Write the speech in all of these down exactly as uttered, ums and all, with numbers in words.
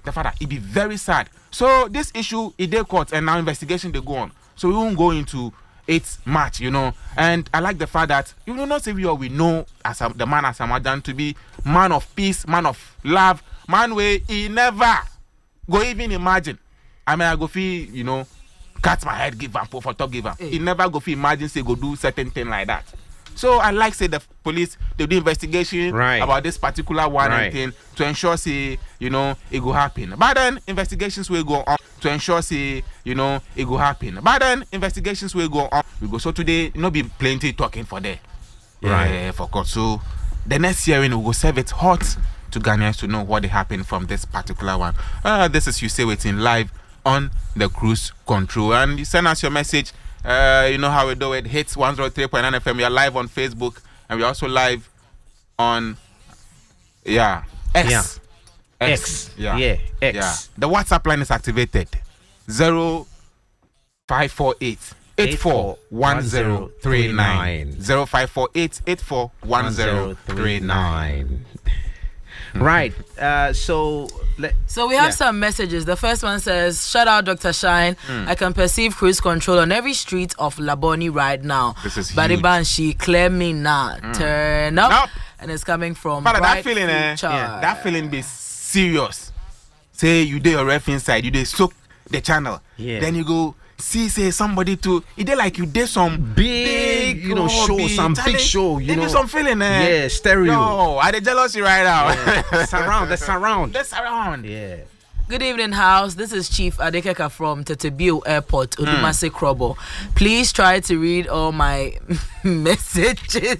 the father, it be very sad. So this issue, it dey court, and now investigation they go on. So we won't go into it much, you know. And I like the fact that you will not say we all we know as a, the man Asamadan to be man of peace, man of love, man where he never go even imagine. I mean, I go feel, you know, cut my head, give him for top, give him. He never go feel imagine say go do certain thing like that. So I like say the police they do investigation right. about this particular one right. and thing to ensure say you know it go happen. But then investigations will go on to ensure say you know it go happen. But then investigations will go on. We go so today you know be plenty talking for there. Right. Uh, for court. So the next hearing we will serve it hot to Ghanaians to know what happened from this particular one. Uh, this is you say waiting live on the cruise control, and you send us your message. Uh, you know how we do it. Hits one oh three point nine F M. We are live on Facebook, and we're also live on yeah X. Yeah. X. X. Yeah. Yeah. X. Yeah. The WhatsApp line is activated. Zero five four eight eight four one zero three nine. Zero five four eight eight four one zero three nine. Right. Uh, so. Let, So we have yeah. some messages. The first one says, shout out Doctor Shine. Mm. I can perceive cruise control on every street of Laboni right now. This is Badi huge. Banshi, clear me now. Mm. Turn up. Nope. And it's coming from Father, Bright that feeling, eh? Future. Yeah. That feeling be serious. Say you do your ref inside, you dey soak the channel. Yeah. Then you go see say somebody to it dey like you did some big, you know, show, big, some Charlie, big show, you they know. do some feeling, eh? Yeah, stereo. No, I dey jealousy right now. Yeah. Surround, the surround. The surround. Yeah. Good evening, house. This is Chief Adekeka from Tetebio Airport, Odumase Krobo. Please try to read all my messages.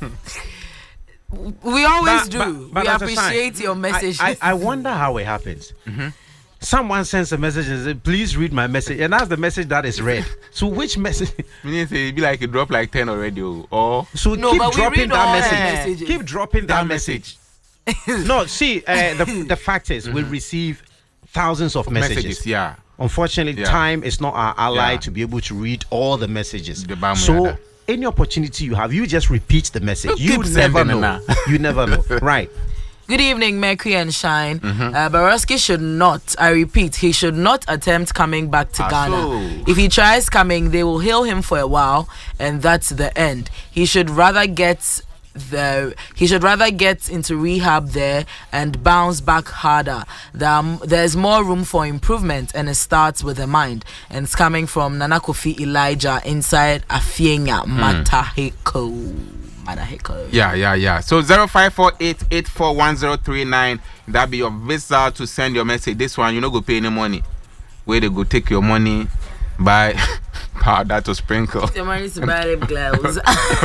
We always But- do. but- but we at a appreciate time, your messages. I, I, I wonder how it happens. Someone sends a message and says, please read my message. And that's the message that is read. So which message? Meaning say it be like it drop like ten already, oh. or So No, keep but we dropping read all that the message. messages. Keep dropping that, that message. message. No, see, uh, the, the fact is, we receive thousands of messages. Messages, yeah. Unfortunately, Yeah. time is not our ally Yeah. to be able to read all the messages. The bam So, yada. any opportunity you have, you just repeat the message. You You keep never sending know. it You never know. Right. Good evening, Mercury and Shine. Uh, Baroski should not, I repeat, he should not attempt coming back to Ah, Ghana. so. If he tries coming, they will heal him for a while, and that's the end. He should rather get the he should rather get into rehab there and bounce back harder. There, there's more room for improvement, and it starts with the mind. And it's coming from Nana Kofi Elijah inside Afienya Mataheko. Mataheko. Yeah, yeah, yeah. So zero five four eight eight four one zero three nine. That be your visa to send your message. This one you no go pay any money. Where they go take your money, buy powder to sprinkle. Your money to buy lip gloves.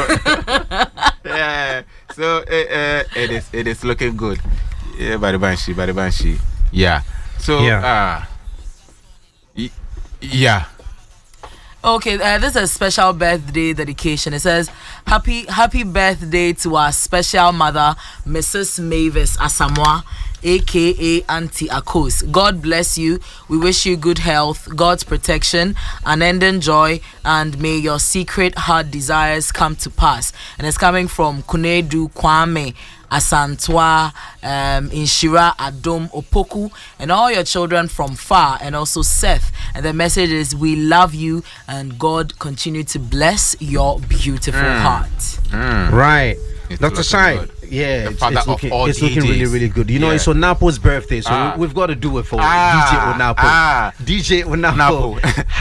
Yeah. So uh, uh, it is it is looking good. Yeah, by the banshee, by the banshee. Yeah. So Yeah. uh y- yeah. Okay, uh, this is a special birthday dedication. It says, "Happy Happy birthday to our special mother, Missus Mavis Asamoah, aka Auntie Akos. God bless you. We wish you good health, God's protection, unending joy, and may your secret heart desires come to pass." And it's coming from Kunedu Kwame Asantwa, um, Inshira Adom Opoku, and all your children from far, and also Seth. And the message is, we love you, and God continue to bless your beautiful heart. Mm. Right. It's Doctor looking Shine. good. Yeah, The it's, father it's of looking, all it's looking really, D Js. really good. You know, Yeah. it's Onapo's birthday, so Ah. we, we've got to do it for Ah, D J Onapo. ah. D J Onapo. Napo.